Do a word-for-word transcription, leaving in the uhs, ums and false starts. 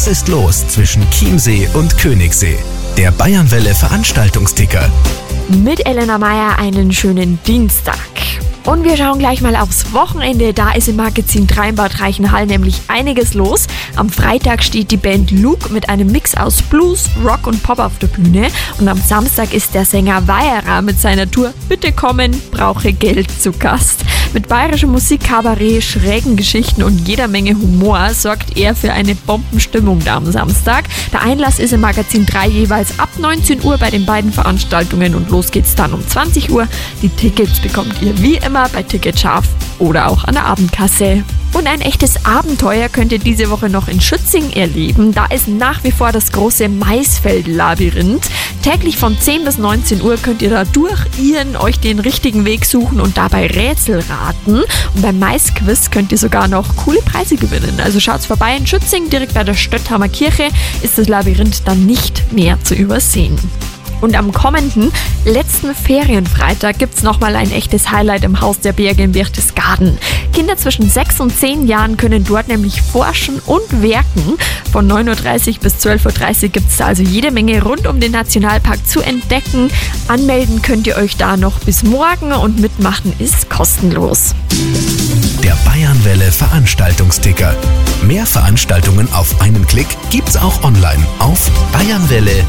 Was ist los zwischen Chiemsee und Königssee? Der Bayernwelle Veranstaltungsticker. Mit Elena Meyer einen schönen Dienstag. Und wir schauen gleich mal aufs Wochenende. Da ist im Magazin drei in Bad Reichenhall nämlich einiges los. Am Freitag steht die Band Luke mit einem Mix aus Blues, Rock und Pop auf der Bühne. Und am Samstag ist der Sänger Weierer mit seiner Tour Bitte kommen, brauche Geld zu Gast. Mit bayerischem Musik, Kabarett, schrägen Geschichten und jeder Menge Humor sorgt er für eine Bombenstimmung da am Samstag. Der Einlass ist im Magazin drei jeweils ab neunzehn Uhr bei den beiden Veranstaltungen und los geht's dann um zwanzig Uhr. Die Tickets bekommt ihr wie immer bei Ticketscharf oder auch an der Abendkasse. Und ein echtes Abenteuer könnt ihr diese Woche noch in Schützing erleben. Da ist nach wie vor das große Maisfeld-Labyrinth. Täglich von zehn bis neunzehn Uhr könnt ihr da durchirren, euch den richtigen Weg suchen und dabei Rätsel raten. Und beim Maisquiz könnt ihr sogar noch coole Preise gewinnen. Also schaut's vorbei in Schützing, direkt bei der Stötthamer Kirche ist das Labyrinth dann nicht mehr zu übersehen. Und am kommenden letzten Ferienfreitag gibt's nochmal ein echtes Highlight im Haus der Berge in Berchtesgaden. Kinder zwischen sechs und zehn Jahren können dort nämlich forschen und werken. Von neun Uhr dreißig bis zwölf Uhr dreißig gibt's da also jede Menge rund um den Nationalpark zu entdecken. Anmelden könnt ihr euch da noch bis morgen und mitmachen ist kostenlos. Der Bayernwelle Veranstaltungsticker. Mehr Veranstaltungen auf einen Klick gibt's auch online auf bayernwelle